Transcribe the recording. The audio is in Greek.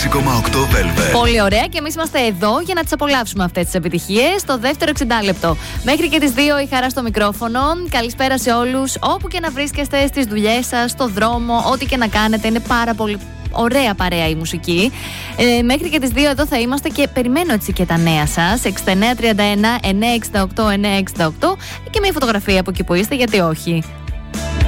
Velvet. Πολύ ωραία, και εμείς είμαστε εδώ για να τις απολαύσουμε αυτές τις επιτυχίες στο δεύτερο 60 λεπτό. Μέχρι και τις 2 η Χαρά στο μικρόφωνο. Καλησπέρα σε όλους, όπου και να βρίσκεστε, στις δουλειές σας, στο δρόμο, ό,τι και να κάνετε. Είναι πάρα πολύ ωραία παρέα η μουσική. Μέχρι και τις 2 εδώ θα είμαστε και περιμένω έτσι και τα νέα σας. 6931 968 968 και μια φωτογραφία από εκεί που είστε, γιατί όχι.